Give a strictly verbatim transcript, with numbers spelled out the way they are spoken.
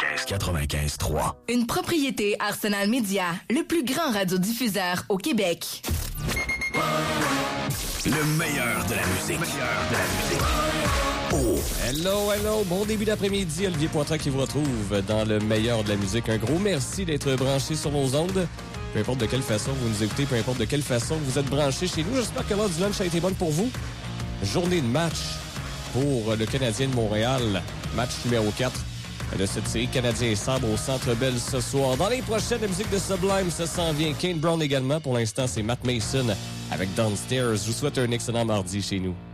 quatre-vingt-quinze quatre-vingt-quinze trois. Une propriété Arsenal Media, le plus grand radiodiffuseur au Québec. Le meilleur de la musique. Le meilleur de la musique. Oh. Hello, hello. Bon début d'après-midi. Olivier Poitras qui vous retrouve dans le meilleur de la musique. Un gros merci d'être branché sur nos ondes. Peu importe de quelle façon vous nous écoutez, peu importe de quelle façon vous êtes branchés chez nous. J'espère que l'heure du lunch a été bonne pour vous. Journée de match pour le Canadien de Montréal. Match numéro quatre de cette série Canadien et Sabre au Centre Bell ce soir. Dans les prochaines, la musique de Sublime, ça s'en vient. Kane Brown également. Pour l'instant, c'est Matt Mason avec Downstairs. Je vous souhaite un excellent mardi chez nous.